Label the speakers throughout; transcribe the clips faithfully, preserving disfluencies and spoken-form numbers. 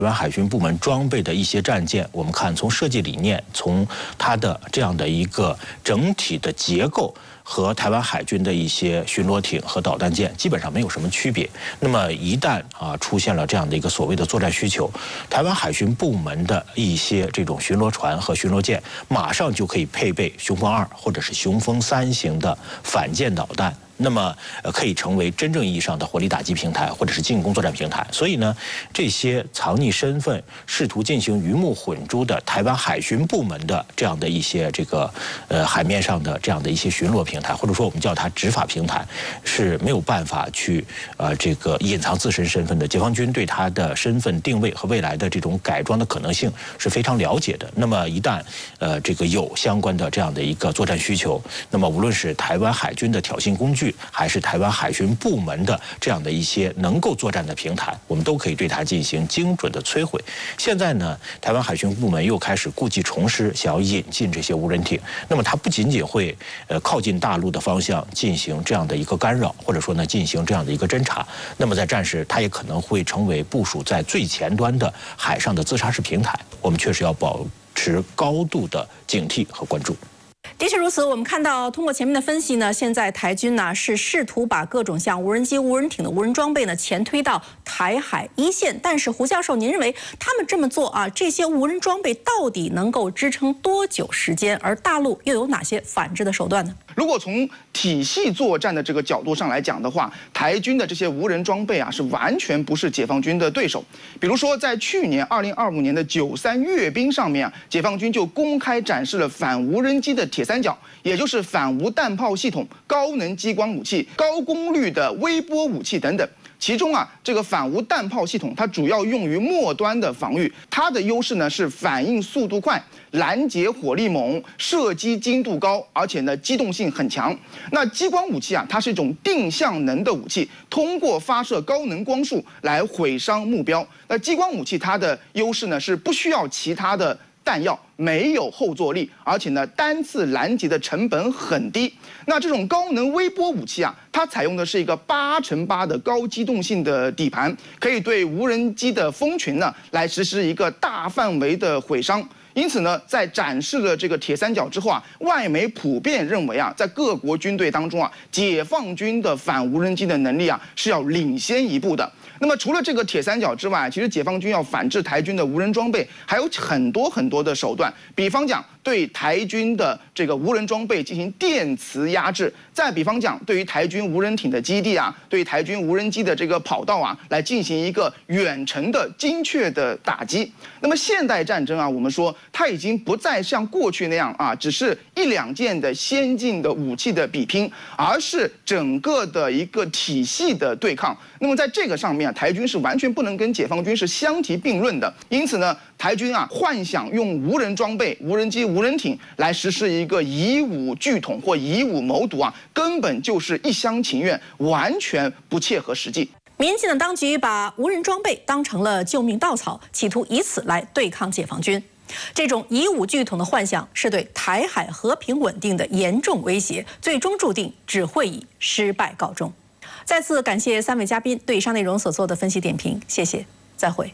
Speaker 1: 台湾海军部门装备的一些战舰，我们看从设计理念，从它的这样的一个整体的结构，和台湾海军的一些巡逻艇和导弹舰基本上没有什么区别。那么一旦啊出现了这样的一个所谓的作战需求，台湾海军部门的一些这种巡逻船和巡逻舰，马上就可以配备雄风二或者是雄风三型的反舰导弹。那么，呃，可以成为真正意义上的火力打击平台，或者是进攻作战平台。所以呢，这些藏匿身份、试图进行鱼目混珠的台湾海巡部门的这样的一些这个呃海面上的这样的一些巡逻平台，或者说我们叫它执法平台，是没有办法去呃这个隐藏自身身份的。解放军对他的身份定位和未来的这种改装的可能性是非常了解的。那么一旦呃这个有相关的这样的一个作战需求，那么无论是台湾海军的挑衅工具，还是台湾海巡部门的这样的一些能够作战的平台，我们都可以对它进行精准的摧毁。现在呢，台湾海巡部门又开始故技重施，想要引进这些无人艇。那么它不仅仅会呃靠近大陆的方向进行这样的一个干扰，或者说呢进行这样的一个侦察，那么在战时它也可能会成为部署在最前端的海上的自杀式平台。我们确实要保持高度的警惕和关注。
Speaker 2: 的确如此，我们看到通过前面的分析呢，现在台军呢是试图把各种像无人机、无人艇的无人装备呢前推到台海一线。但是胡教授，您认为他们这么做啊，这些无人装备到底能够支撑多久时间？而大陆又有哪些反制的手段呢？
Speaker 3: 如果从体系作战的这个角度上来讲的话，台军的这些无人装备啊，是完全不是解放军的对手。比如说，在去年二零二五年的九三阅兵上面啊，解放军就公开展示了反无人机的铁三角，也就是反无弹炮系统、高能激光武器、高功率的微波武器等等。其中啊，这个反无弹炮系统它主要用于末端的防御，它的优势呢是反应速度快、拦截火力猛、射击精度高，而且呢机动性很强。那激光武器啊，它是一种定向能的武器，通过发射高能光束来毁伤目标。那激光武器它的优势呢是不需要其他的弹药，没有后坐力，而且呢单次拦截的成本很低。那这种高能微波武器啊，它采用的是一个八乘八的高机动性的底盘，可以对无人机的蜂群呢来实施一个大范围的毁伤。因此呢，在展示了这个铁三角之后啊，外媒普遍认为啊，在各国军队当中啊，解放军的反无人机的能力啊是要领先一步的。那么除了这个铁三角之外，其实解放军要反制台军的无人装备，还有很多很多的手段。比方讲，对台军的这个无人装备进行电磁压制；再比方讲，对于台军无人艇的基地啊，对于台军无人机的这个跑道啊，来进行一个远程的精确的打击。那么现代战争啊，我们说它已经不再像过去那样啊，只是一两件的先进的武器的比拼，而是整个的一个体系的对抗。那么在这个上面啊，台军是完全不能跟解放军是相提并论的。因此呢，台军啊幻想用无人装备、无人机、无人艇来实施一个以武拒统或以武谋独啊，根本就是一厢情愿，完全不切合实际。
Speaker 2: 民进党当局把无人装备当成了救命稻草，企图以此来对抗解放军。这种以武拒统的幻想是对台海和平稳定的严重威胁，最终注定只会以失败告终。再次感谢三位嘉宾对以上内容所做的分析点评，谢谢，再会。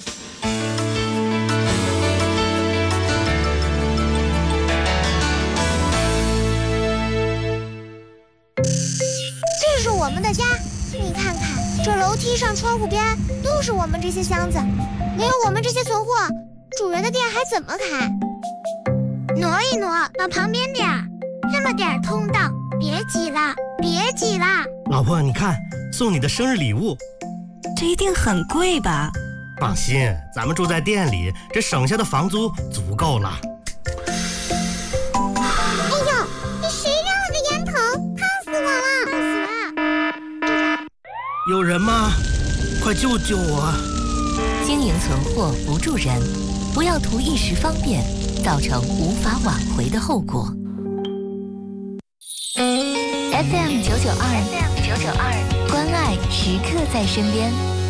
Speaker 4: 这是我们的家，你看看，这楼梯上、窗户边都是我们这些箱子，没有我们这些存货，主人的店还怎么开？挪一挪到旁边点儿，这么点儿通道，别挤了，别挤了。
Speaker 5: 老婆，你看，送你的生日礼物，
Speaker 6: 这一定很贵吧？
Speaker 5: 放心，咱们住在店里，这省下的房租足够了。
Speaker 4: 哎呦，你谁让我的烟头？烫死我了！烫死了！
Speaker 5: 有人吗？快救救我！
Speaker 6: 经营存货不助人，不要图一时方便，造成无法挽回的后果。F M 九九二 ，F M 九九二，关爱时刻在身边。